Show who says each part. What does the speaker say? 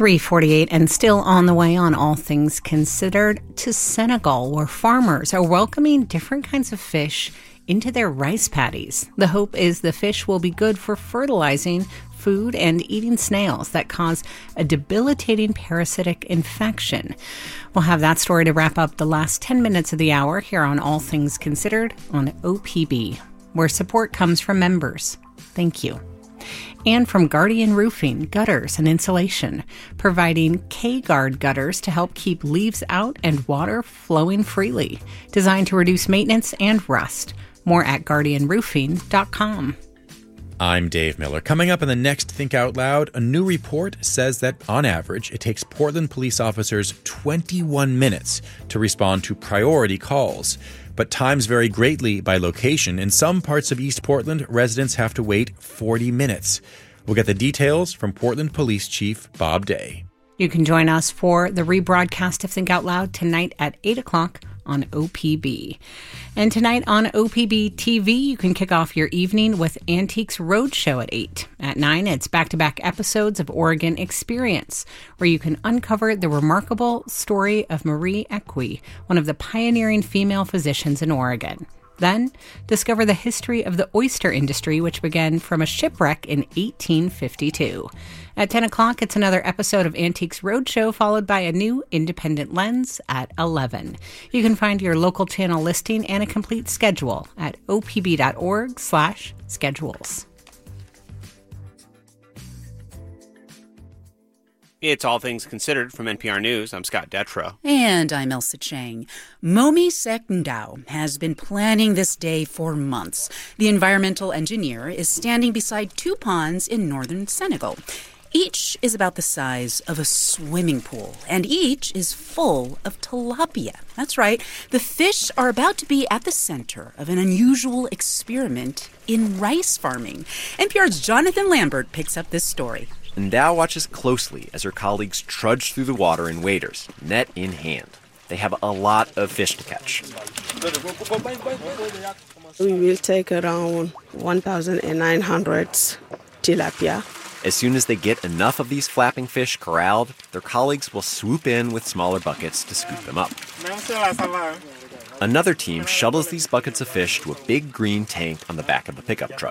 Speaker 1: 3:48 and still on the way on All Things Considered to Senegal, where farmers are welcoming different kinds of fish into their rice paddies. The hope is the fish will be good for fertilizing food and eating snails that cause a debilitating parasitic infection. We'll have that story to wrap up the last 10 minutes of the hour here on All Things Considered on OPB, where support comes from members. Thank you. And from Guardian Roofing, gutters and insulation, providing K-Guard gutters to help keep leaves out and water flowing freely, designed to reduce maintenance and rust. More at guardianroofing.com.
Speaker 2: I'm Dave Miller. Coming up in the next Think Out Loud, a new report says that, on average, it takes Portland police officers 21 minutes to respond to priority calls. But times vary greatly by location. In some parts of East Portland, residents have to wait 40 minutes. We'll get the details from Portland Police Chief Bob Day.
Speaker 1: You can join us for the rebroadcast of Think Out Loud tonight at 8 o'clock on OPB. And tonight on OPB TV, you can kick off your evening with Antiques Roadshow at 8. At 9, it's back-to-back episodes of Oregon Experience, where you can uncover the remarkable story of Marie Equi, one of the pioneering female physicians in Oregon. Then, discover the history of the oyster industry, which began from a shipwreck in 1852. At 10 o'clock, it's another episode of Antiques Roadshow, followed by a new Independent Lens at 11. You can find your local channel listing and a complete schedule at opb.org/schedules.
Speaker 3: It's All Things Considered from NPR News. I'm Scott Detrow.
Speaker 4: And I'm Elsa Chang. Momi Sekndao has been planning this day for months. The environmental engineer is standing beside two ponds in northern Senegal. Each is about the size of a swimming pool, and each is full of tilapia. That's right. The fish are about to be at the center of an unusual experiment in rice farming. NPR's Jonathan Lambert picks up this story.
Speaker 5: Ndao watches closely as her colleagues trudge through the water in waders, net in hand. They have a lot of fish to catch.
Speaker 6: We will take around 1,900 tilapia.
Speaker 5: As soon as they get enough of these flapping fish corralled, their colleagues will swoop in with smaller buckets to scoop them up. Another team shuttles these buckets of fish to a big green tank on the back of the pickup truck.